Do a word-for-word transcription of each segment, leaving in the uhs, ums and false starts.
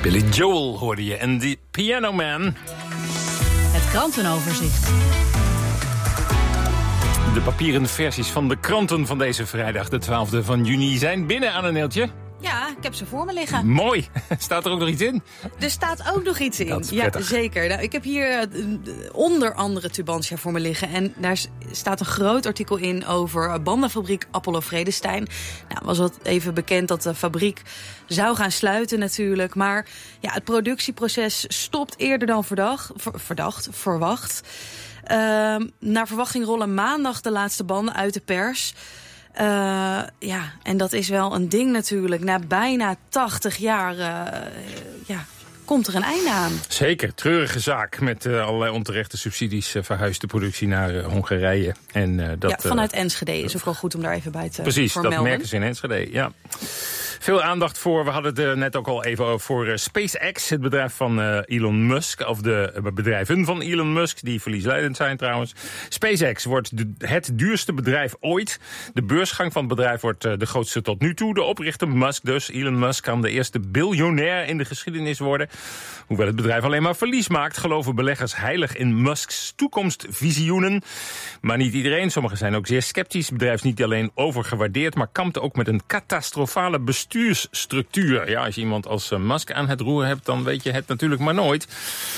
Billy Joel hoorde je en The Piano Man. Het krantenoverzicht. De papieren versies van de kranten van deze vrijdag, de twaalfde van juni, zijn binnen, Anneneeltje. Ja, ik heb ze voor me liggen. Mooi. Staat er ook nog iets in? Er staat ook nog iets in. Dat is ja, prettig. zeker. Nou, ik heb hier uh, onder andere Tubantia voor me liggen. En daar staat een groot artikel in over bandenfabriek Apollo Vredestein. Nou, was al even bekend dat de fabriek zou gaan sluiten natuurlijk. Maar ja, het productieproces stopt eerder dan verdacht, ver, verdacht verwacht. Uh, naar verwachting rollen maandag de laatste banden uit de pers. Uh, ja, en dat is wel een ding natuurlijk. Na bijna tachtig jaar uh, ja, komt er een einde aan. Zeker, treurige zaak. Met uh, allerlei onterechte subsidies uh, verhuist de productie naar uh, Hongarije. En, uh, dat, ja, vanuit uh, Enschede is ook wel goed om daar even bij te Precies, vermelden. dat merken ze in Enschede, ja. Veel aandacht voor, we hadden het er net ook al even over, voor uh, SpaceX, het bedrijf van uh, Elon Musk, of de uh, bedrijven van Elon Musk, die verliesleidend zijn trouwens. SpaceX wordt de, het duurste bedrijf ooit. De beursgang van het bedrijf wordt uh, de grootste tot nu toe. De oprichter Musk dus, Elon Musk, kan de eerste biljonair in de geschiedenis worden. Hoewel het bedrijf alleen maar verlies maakt, geloven beleggers heilig in Musks toekomstvisioenen. Maar niet iedereen, sommigen zijn ook zeer sceptisch. Het bedrijf is niet alleen overgewaardeerd, maar kampt ook met een catastrofale bestuursstructuur. Ja, als je iemand als uh, Musk aan het roer hebt, dan weet je het natuurlijk maar nooit.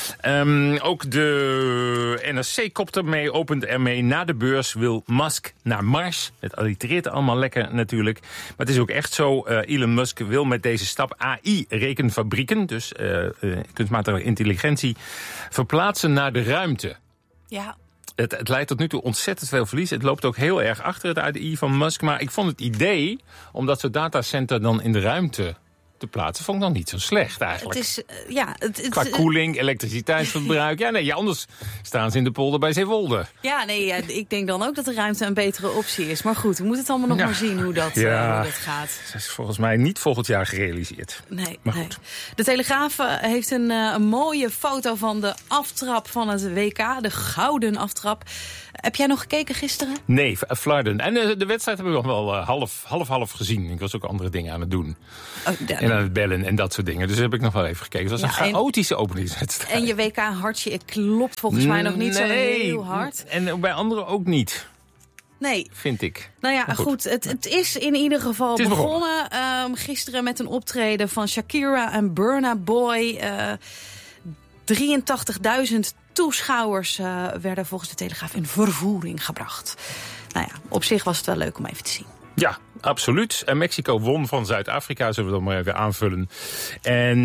Um, ook de N R C kopt ermee, opent ermee. Na de beurs wil Musk naar Mars. Het allitereert allemaal lekker natuurlijk. Maar het is ook echt zo, uh, Elon Musk wil met deze stap A I-rekenfabrieken, dus uh, uh, kunstmatige intelligentie, verplaatsen naar de ruimte. Ja. Het, het leidt tot nu toe ontzettend veel verlies. Het loopt ook heel erg achter het A I van Musk. Maar ik vond het idee om dat soort datacenter dan in de ruimte te plaatsen, vond ik nog niet zo slecht eigenlijk. Het is, uh, ja, het, het, Qua koeling, elektriciteitsverbruik. Ja, nee, ja, anders staan ze in de polder bij Zeewolde. Ja, nee, ja, ik denk dan ook dat de ruimte een betere optie is. Maar goed, we moeten het allemaal nog Ja. maar zien hoe dat, Ja. uh, hoe dat gaat. Dat is volgens mij niet volgend jaar gerealiseerd. Nee, Maar nee. goed. De Telegraaf uh, heeft een, uh, een mooie foto van de aftrap van het W K. De gouden aftrap. Heb jij nog gekeken gisteren? Nee, Flarden. En de, de wedstrijd heb ik nog wel uh, half, half, half gezien. Ik was ook andere dingen aan het doen. Oh, de, En aan het bellen en dat soort dingen. Dus heb ik nog wel even gekeken. Het was Ja, een en- chaotische openingswedstrijd. En je W K-hartje klopt volgens mij nog niet Nee. zo heel hard. En bij anderen ook niet, Nee. vind ik. Nou ja, Maar goed, goed. het, het is in ieder geval Het is begonnen. Um, gisteren met een optreden van Shakira en Burna Boy. Uh, drieëntachtigduizend toeschouwers uh, werden volgens de Telegraaf in vervoering gebracht. Nou ja, op zich was het wel leuk om even te zien. Ja, absoluut. En Mexico won van Zuid-Afrika, zullen we dan maar even aanvullen. En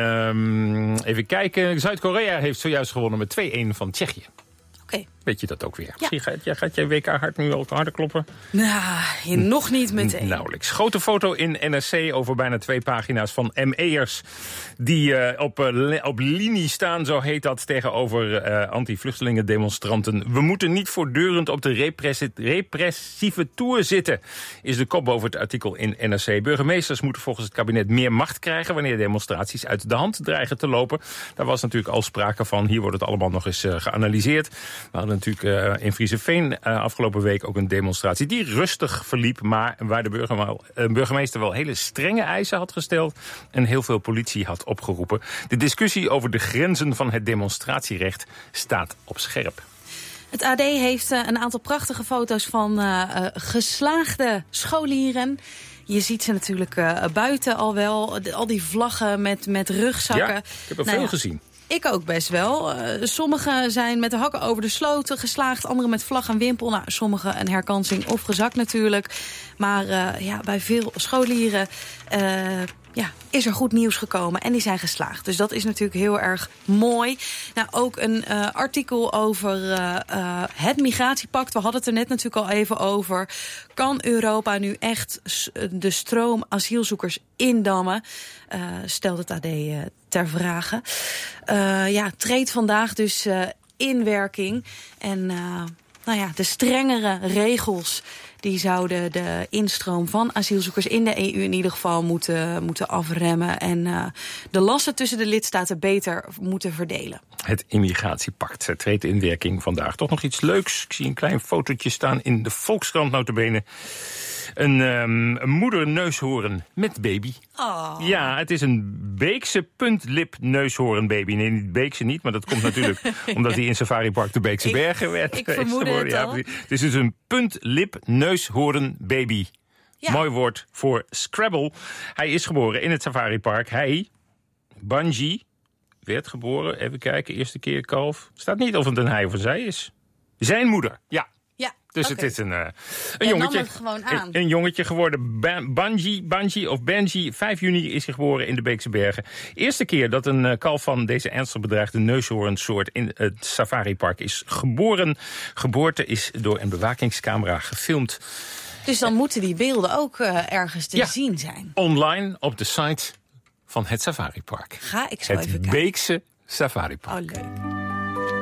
um, even kijken, Zuid-Korea heeft zojuist gewonnen met twee-een van Tsjechië. Oké. Okay. Weet je dat ook weer? Ja. Misschien gaat, ja, gaat jij W K-hart nu al harder kloppen? Nou, nog niet meteen. Nauwelijks. Grote foto in N R C over bijna twee pagina's van M E'ers die uh, op, uh, op linie staan, zo heet dat, tegenover uh, anti-vluchtelingen demonstranten. We moeten niet voortdurend op de repressi- repressieve toer zitten, is de kop boven het artikel in N R C. Burgemeesters moeten volgens het kabinet meer macht krijgen wanneer demonstraties uit de hand dreigen te lopen. Daar was natuurlijk al sprake van. Hier wordt het allemaal nog eens uh, geanalyseerd. We hadden natuurlijk uh, in Frieseveen uh, afgelopen week ook een demonstratie die rustig verliep, maar waar de burgemeester wel, uh, burgemeester wel hele strenge eisen had gesteld en heel veel politie had opgeroepen. De discussie over de grenzen van het demonstratierecht staat op scherp. Het A D heeft uh, een aantal prachtige foto's van uh, uh, geslaagde scholieren. Je ziet ze natuurlijk uh, buiten al wel. Al die vlaggen met, met rugzakken. Ja, ik heb er nou veel ja. gezien. Ik ook best wel. Uh, sommigen zijn met de hakken over de sloten geslaagd. Anderen met vlag en wimpel. Nou, sommigen een herkansing of gezakt natuurlijk. Maar uh, ja, bij veel scholieren uh, ja, is er goed nieuws gekomen. En die zijn geslaagd. Dus dat is natuurlijk heel erg mooi. Nou, ook een uh, artikel over uh, uh, het migratiepact. We hadden het er net natuurlijk al even over. Kan Europa nu echt de stroom asielzoekers indammen? Uh, stelt het A D uh, ter vrage. Uh, ja, treedt vandaag dus uh, in werking. En uh, nou ja, de strengere regels die zouden de instroom van asielzoekers in de E U in ieder geval moeten, moeten afremmen. En uh, de lasten tussen de lidstaten beter moeten verdelen. Het immigratiepact het treedt in werking vandaag. Toch nog iets leuks. Ik zie een klein fotootje staan in de Volkskrant notabene. Een, um, een moeder-neushoorn met baby. Oh. Ja, het is een Beekse puntlip-neushoornbaby. Nee, niet Beekse niet, maar dat komt natuurlijk omdat hij in Safari Park de Beekse Ik- Bergen werd. ik vermoedde het ja, al. precies. Het is dus een puntlip-neushoornbaby. Ja. Mooi woord voor Scrabble. Hij is geboren in het Safari Park. Hij, Bungie, werd geboren. Even kijken, eerste keer kalf. Staat niet of het een hij of een zij is. Zijn moeder, ja. Ja, Dus oké. het is een, uh, een nam jongetje. het gewoon aan. Een, een jongetje geworden. Ba- Bungie, Bungie of Benji. vijf juni is hij geboren in de Beekse Bergen. Eerste keer dat een uh, kalf van deze ernstig bedreigde neushoornsoort in het safaripark is geboren. Geboorte is door een bewakingscamera gefilmd. Dus dan moeten die beelden ook uh, ergens te Ja. zien zijn. Online op de site van het safaripark. Ga ik zo Het even kijken. Beekse Safaripark. Oh, leuk.